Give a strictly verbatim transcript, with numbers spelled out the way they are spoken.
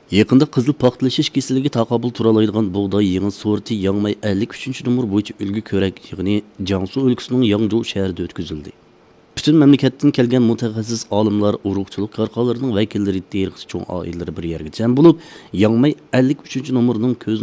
Yaqında qizil paxtalashish kasaliga taqobil tura oladigan bug'doy yangi sorti Yangmay ellik uchinchi nomer bo'yicha ulgu ko'rak yig'ini Jiangsu o'lkasining Yangzhou shahrida o'tkazildi. Butun mamlakatdan kelgan mutaxassis olimlar, urug'chilik korxonalarining vakillari, terg'is cho'ng oilalari bir yerga jam bo'lib, Yangmay ellik uchinchi nomerning ko'z